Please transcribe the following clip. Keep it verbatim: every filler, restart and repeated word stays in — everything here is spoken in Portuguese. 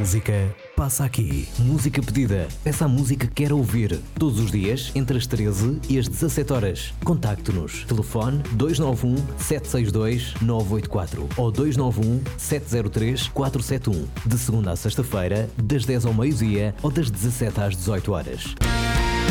música passa aqui. Música pedida. Peça a música que quer ouvir. Todos os dias, entre as treze e as dezassete horas. Contacte-nos. Telefone dois nove um, sete seis dois, nove oito quatro ou dois nove um, sete zero três, quatro sete um. De segunda a sexta-feira, das dez ao meio-dia ou das dezassete às dezoito horas.